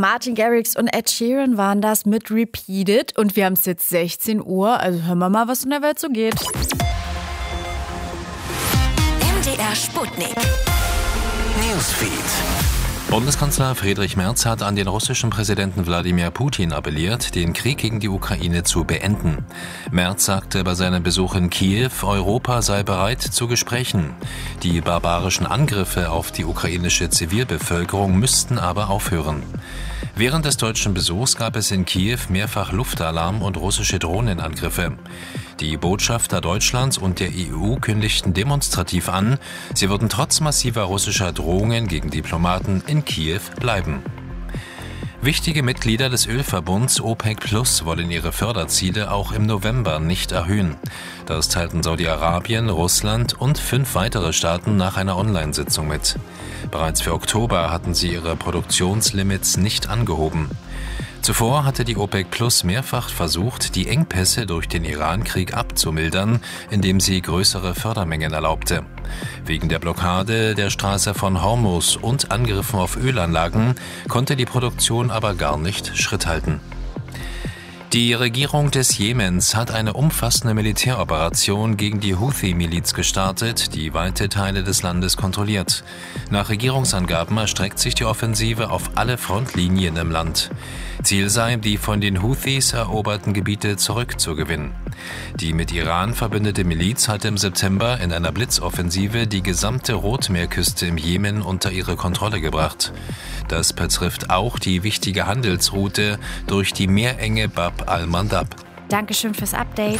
Martin Garrix und Ed Sheeran waren das mit Repeat It. Und wir haben es jetzt 16 Uhr, also hören wir mal, was in der Welt so geht. MDR Sputnik. Newsfeed. Bundeskanzler Friedrich Merz hat an den russischen Präsidenten Wladimir Putin appelliert, den Krieg gegen die Ukraine zu beenden. Merz sagte bei seinem Besuch in Kiew, Europa sei bereit zu Gesprächen. Die barbarischen Angriffe auf die ukrainische Zivilbevölkerung müssten aber aufhören. Während des deutschen Besuchs gab es in Kiew mehrfach Luftalarm und russische Drohnenangriffe. Die Botschafter Deutschlands und der EU kündigten demonstrativ an, sie würden trotz massiver russischer Drohungen gegen Diplomaten in Kiew bleiben. Wichtige Mitglieder des Ölverbunds OPEC Plus wollen ihre Förderziele auch im November nicht erhöhen. Das teilten Saudi-Arabien, Russland und 5 weitere Staaten nach einer Online-Sitzung mit. Bereits für Oktober hatten sie ihre Produktionslimits nicht angehoben. Zuvor hatte die OPEC Plus mehrfach versucht, die Engpässe durch den Iran-Krieg abzumildern, indem sie größere Fördermengen erlaubte. Wegen der Blockade der Straße von Hormuz und Angriffen auf Ölanlagen konnte die Produktion aber gar nicht Schritt halten. Die Regierung des Jemens hat eine umfassende Militäroperation gegen die Houthi-Miliz gestartet, die weite Teile des Landes kontrolliert. Nach Regierungsangaben erstreckt sich die Offensive auf alle Frontlinien im Land. Ziel sei, die von den Houthis eroberten Gebiete zurückzugewinnen. Die mit Iran verbündete Miliz hatte im September in einer Blitzoffensive die gesamte Rotmeerküste im Jemen unter ihre Kontrolle gebracht. Das betrifft auch die wichtige Handelsroute durch die Meerenge Bab al-Mandab. Dankeschön fürs Update.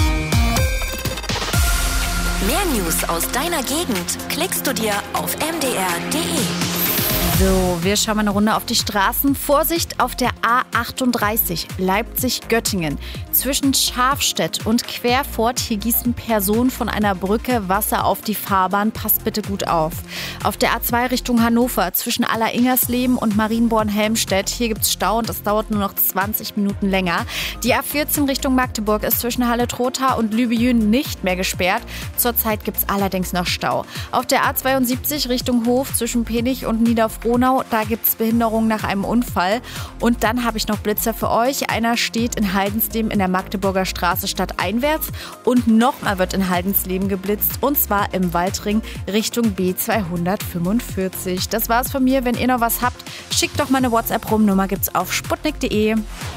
Mehr News aus deiner Gegend klickst du dir auf mdr.de. So, wir schauen mal eine Runde auf die Straßen. Vorsicht auf der A38 Leipzig-Göttingen. Zwischen Schafstedt und Querfurt, hier gießen Personen von einer Brücke Wasser auf die Fahrbahn. Passt bitte gut auf. Auf der A2 Richtung Hannover zwischen Aller-Ingersleben und Marienborn-Helmstedt. Hier gibt es Stau und das dauert nur noch 20 Minuten länger. Die A14 Richtung Magdeburg ist zwischen Halle-Trotha und Lübejün nicht mehr gesperrt. Zurzeit gibt es allerdings noch Stau. Auf der A72 Richtung Hof zwischen Penich und Niederfrohnau, da gibt es Behinderungen nach einem Unfall. Und dann habe ich noch Blitzer für euch. Einer steht in Haldensleben in der Magdeburger Straße stadteinwärts und nochmal wird in Haldensleben geblitzt und zwar im Waldring Richtung B245. Das war's von mir. Wenn ihr noch was habt, schickt doch mal eine WhatsApp rum. Nummer gibt's auf sputnik.de.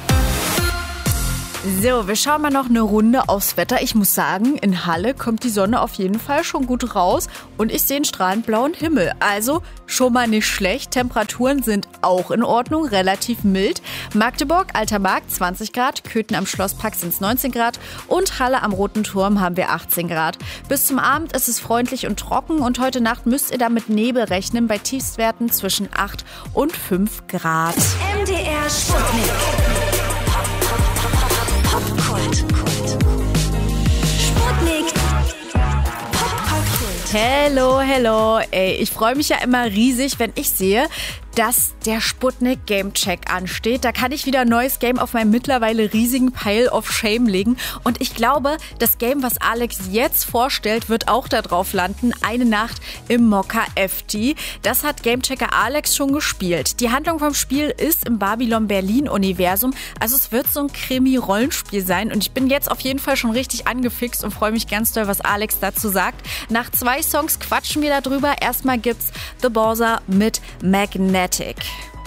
So, wir schauen mal noch eine Runde aufs Wetter. Ich muss sagen, in Halle kommt die Sonne auf jeden Fall schon gut raus und ich sehe einen strahlend blauen Himmel. Also schon mal nicht schlecht. Temperaturen sind auch in Ordnung, relativ mild. Magdeburg, Alter Markt 20 Grad, Köthen am Schlosspark sind es 19 Grad und Halle am Roten Turm haben wir 18 Grad. Bis zum Abend ist es freundlich und trocken und heute Nacht müsst ihr da mit Nebel rechnen bei Tiefstwerten zwischen 8 und 5 Grad. MDR Sputnik. Popkult. Sputnik. Popkult. Hello. Ey, ich freue mich ja immer riesig, wenn ich sehe, dass der Sputnik Game Check ansteht. Da kann ich wieder ein neues Game auf meinem mittlerweile riesigen Pile of Shame legen. Und ich glaube, das Game, was Alex jetzt vorstellt, wird auch da drauf landen. Eine Nacht im Mokka FT. Das hat Gamechecker Alex schon gespielt. Die Handlung vom Spiel ist im Babylon Berlin-Universum. Also es wird so ein Krimi-Rollenspiel sein. Und ich bin jetzt auf jeden Fall schon richtig angefixt und freue mich ganz doll, was Alex dazu sagt. Nach 2 Songs quatschen wir darüber. Erstmal gibt's The Bowser mit Magnetic.